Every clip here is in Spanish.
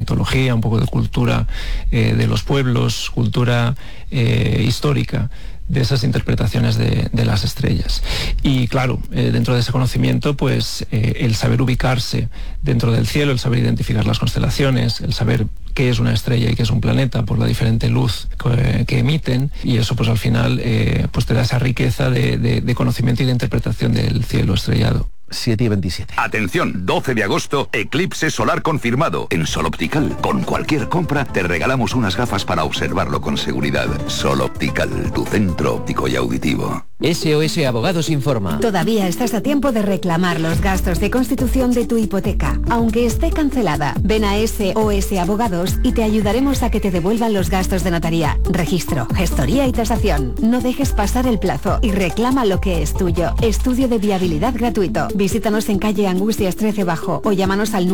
mitología, un poco de cultura de los pueblos, cultura histórica, de esas interpretaciones de las estrellas. Y claro, dentro de ese conocimiento, pues el saber ubicarse dentro del cielo, el saber identificar las constelaciones, el saber qué es una estrella y qué es un planeta por la diferente luz que emiten, y eso pues al final pues te da esa riqueza de conocimiento y de interpretación del cielo estrellado. 7:27. Atención, 12 de agosto, eclipse solar confirmado. En Sol Optical, con cualquier compra, te regalamos unas gafas para observarlo con seguridad. Sol Optical, tu centro óptico y auditivo. SOS Abogados informa. Todavía estás a tiempo de reclamar los gastos de constitución de tu hipoteca, aunque esté cancelada. Ven a SOS Abogados y te ayudaremos a que te devuelvan los gastos de notaría, registro, gestoría y tasación. No dejes pasar el plazo y reclama lo que es tuyo. Estudio de viabilidad gratuito. Visítanos en calle Angustias 13 Bajo o llámanos al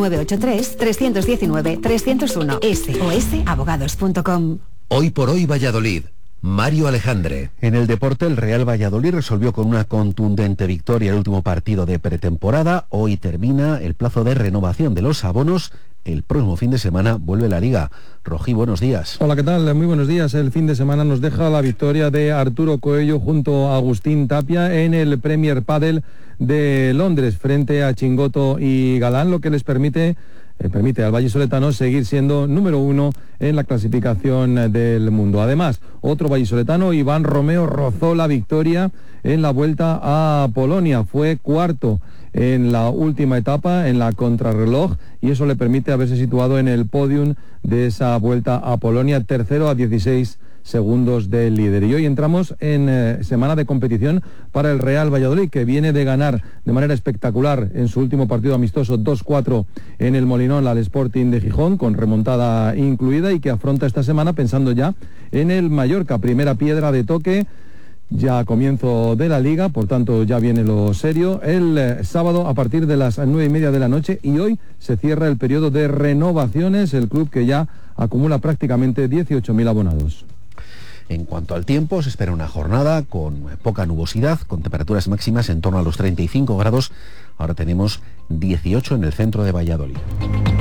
983-319-301. sosabogados.com. Hoy por hoy Valladolid. Mario Alejandre. En el deporte, el Real Valladolid resolvió con una contundente victoria el último partido de pretemporada. Hoy termina el plazo de renovación de los abonos. El próximo fin de semana vuelve la Liga. Rojí, buenos días. Hola, ¿qué tal? Muy buenos días. El fin de semana nos deja la victoria de Arturo Coello junto a Agustín Tapia en el Premier Padel de Londres frente a Chingoto y Galán, lo que les permite al vallisoletano seguir siendo número 1 en la clasificación del mundo. Además, otro vallisoletano, Iván Romeo, rozó la victoria en la Vuelta a Polonia. Fue cuarto en la última etapa, en la contrarreloj, y eso le permite haberse situado en el podium de esa Vuelta a Polonia, tercero a 16 segundos del líder. Y hoy entramos en semana de competición para el Real Valladolid, que viene de ganar de manera espectacular en su último partido amistoso 2-4 en el Molinón al Sporting de Gijón, con remontada incluida, y que afronta esta semana pensando ya en el Mallorca, primera piedra de toque, ya a comienzo de la Liga, por tanto ya viene lo serio, el sábado a partir de las 9:30 de la noche, y hoy se cierra el periodo de renovaciones, el club que ya acumula prácticamente 18.000 abonados. En cuanto al tiempo, se espera una jornada con poca nubosidad, con temperaturas máximas en torno a los 35 grados. Ahora tenemos 18 en el centro de Valladolid.